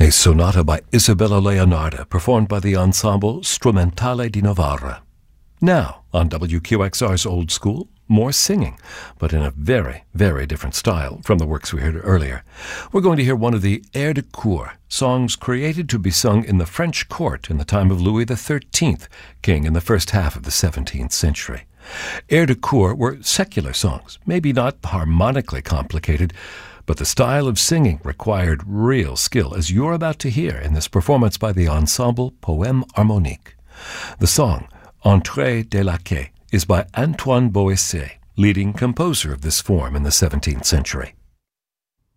a sonata by Isabella Leonarda, performed by the Ensemble Strumentale di Novara. Now, on WQXR's Old School, more singing, but in a very, very different style from the works we heard earlier. We're going to hear one of the airs de cour, songs created to be sung in the French court in the time of Louis XIII, king in the first half of the 17th century. Airs de cour were secular songs, maybe not harmonically complicated, but the style of singing required real skill, as you're about to hear in this performance by the Ensemble Poème Harmonique. The song, Entrée de Laquais, is by Antoine Boesset, leading composer of this form in the 17th century.